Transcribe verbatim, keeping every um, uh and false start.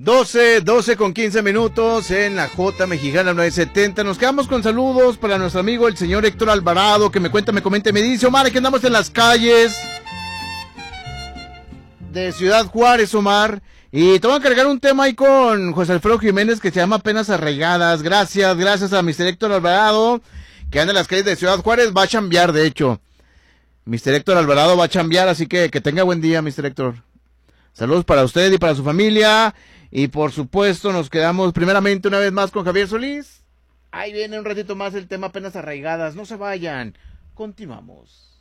doce, doce con quince minutos en la J Mexicana nueve setenta. Nos quedamos con saludos para nuestro amigo el señor Héctor Alvarado, que me cuenta, me comenta, me dice: Omar, que andamos en las calles de Ciudad Juárez, Omar, y te voy a cargar un tema ahí con José Alfredo Jiménez que se llama Penas Arraigadas. Gracias, gracias a mister Héctor Alvarado, que anda en las calles de Ciudad Juárez. Va a chambear, de hecho. mister Héctor Alvarado va a chambear, así que que tenga buen día, mister Héctor. Saludos para usted y para su familia. Y por supuesto nos quedamos primeramente una vez más con Javier Solís. Ahí viene un ratito más el tema Penas Arraigadas. No se vayan. Continuamos.